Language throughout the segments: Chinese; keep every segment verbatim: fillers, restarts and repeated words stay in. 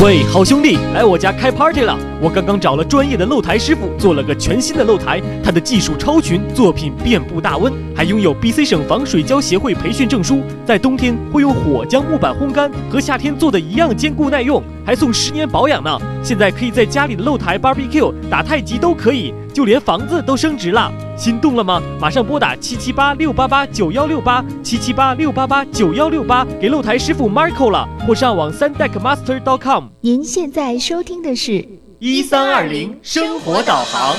喂，好兄弟，来我家开 party 了！我刚刚找了专业的露台师傅，做了个全新的露台，他的技术超群，作品遍布大温，还拥有 B C 省防水胶协会培训证书。在冬天会用火将木板烘干，和夏天做的一样坚固耐用，还送十年保养呢。现在可以在家里的露台 barbecue 打太极都可以，就连房子都升值了。心动了吗？马上拨打七七八六八八九幺六八七七八六八八九幺六八给露台师傅 Marco 了，或上网 三 deck master dot com。 您现在收听的是一三二零生活导航。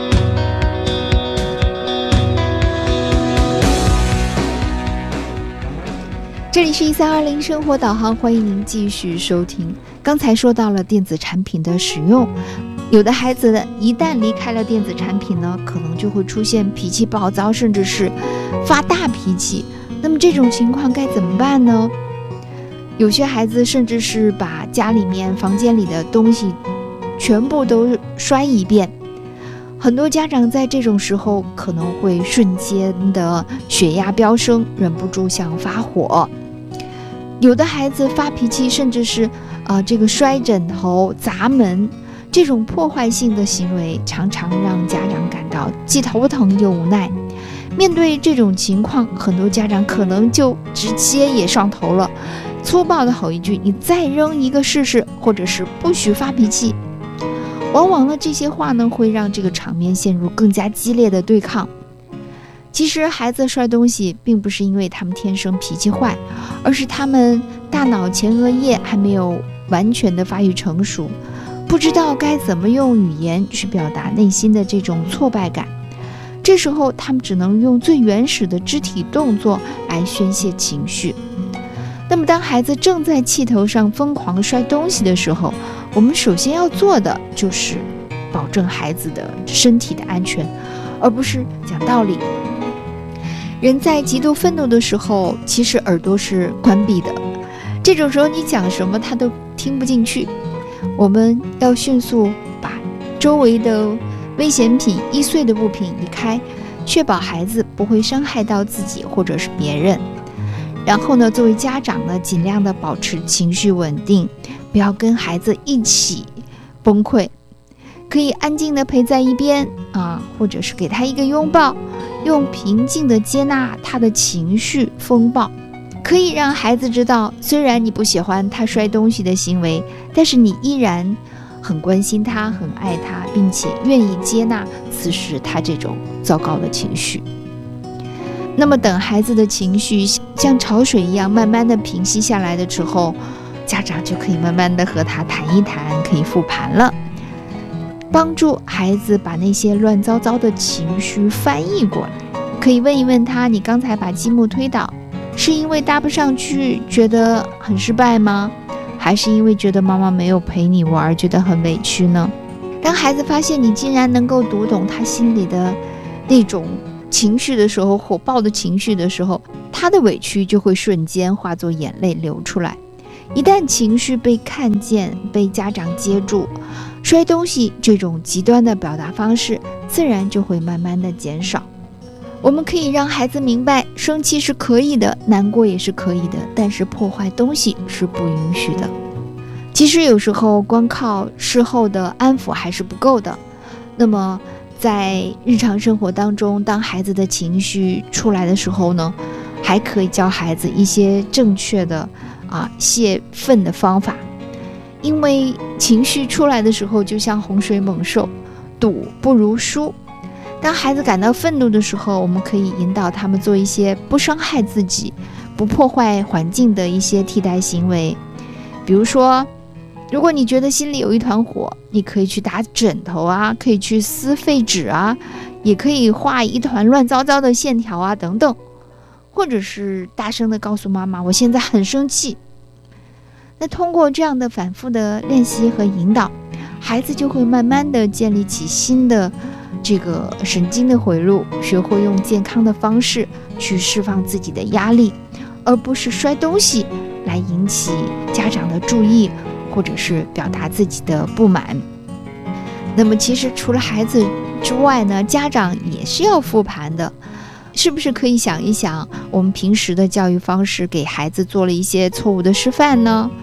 这里是一三二零生活导航，欢迎您继续收听。刚才说到了电子产品的使用，有的孩子一旦离开了电子产品呢，可能就会出现脾气暴躁，甚至是发大脾气。那么这种情况该怎么办呢？有些孩子甚至是把家里面房间里的东西全部都摔一遍。很多家长在这种时候可能会瞬间的血压飙升，忍不住想发火。有的孩子发脾气，甚至是呃这个摔枕头、砸门，这种破坏性的行为常常让家长感到既头疼又无奈。面对这种情况，很多家长可能就直接也上头了，粗暴的吼一句：“你再扔一个试试”，或者是“不许发脾气”。往往呢，这些话呢会让这个场面陷入更加激烈的对抗。其实孩子摔东西并不是因为他们天生脾气坏，而是他们大脑前额叶还没有完全的发育成熟，不知道该怎么用语言去表达内心的这种挫败感。这时候他们只能用最原始的肢体动作来宣泄情绪。那么当孩子正在气头上疯狂摔东西的时候，我们首先要做的就是保证孩子的身体的安全，而不是讲道理。人在极度愤怒的时候，其实耳朵是关闭的，这种时候你讲什么他都听不进去。我们要迅速把周围的危险品、易碎的物品移开，确保孩子不会伤害到自己或者是别人。然后呢，作为家长呢，尽量的保持情绪稳定，不要跟孩子一起崩溃，可以安静的陪在一边啊，或者是给他一个拥抱，用平静的接纳他的情绪风暴。可以让孩子知道，虽然你不喜欢他摔东西的行为，但是你依然很关心他，很爱他，并且愿意接纳此时他这种糟糕的情绪。那么等孩子的情绪像潮水一样慢慢的平息下来的时候，家长就可以慢慢的和他谈一谈，可以复盘了，帮助孩子把那些乱糟糟的情绪翻译过来。可以问一问他，你刚才把积木推倒，是因为搭不上去觉得很失败吗？还是因为觉得妈妈没有陪你玩觉得很委屈呢？当孩子发现你竟然能够读懂他心里的那种情绪的时候，火爆的情绪的时候，他的委屈就会瞬间化作眼泪流出来。一旦情绪被看见，被家长接住，摔东西这种极端的表达方式自然就会慢慢的减少。我们可以让孩子明白，生气是可以的，难过也是可以的，但是破坏东西是不允许的。其实有时候光靠事后的安抚还是不够的。那么在日常生活当中，当孩子的情绪出来的时候呢，还可以教孩子一些正确的啊泄愤的方法。因为情绪出来的时候就像洪水猛兽，赌不如输。当孩子感到愤怒的时候，我们可以引导他们做一些不伤害自己、不破坏环境的一些替代行为。比如说，如果你觉得心里有一团火，你可以去打枕头啊，可以去撕废纸啊，也可以画一团乱糟糟的线条啊等等，或者是大声地告诉妈妈，我现在很生气。那通过这样的反复的练习和引导，孩子就会慢慢地建立起新的这个神经的回路，学会用健康的方式去释放自己的压力，而不是摔东西来引起家长的注意，或者是表达自己的不满。那么其实除了孩子之外呢，家长也是要复盘的。是不是可以想一想，我们平时的教育方式给孩子做了一些错误的示范呢？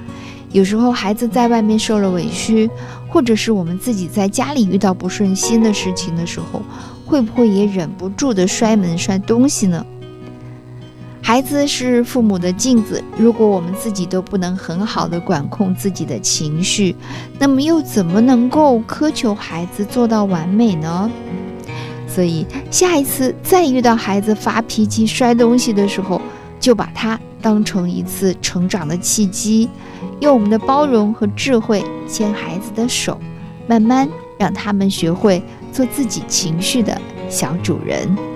有时候孩子在外面受了委屈，或者是我们自己在家里遇到不顺心的事情的时候，会不会也忍不住的摔门摔东西呢？孩子是父母的镜子，如果我们自己都不能很好的管控自己的情绪，那么又怎么能够苛求孩子做到完美呢？所以下一次再遇到孩子发脾气摔东西的时候，就把它当成一次成长的契机，用我们的包容和智慧牵孩子的手，慢慢让他们学会做自己情绪的小主人。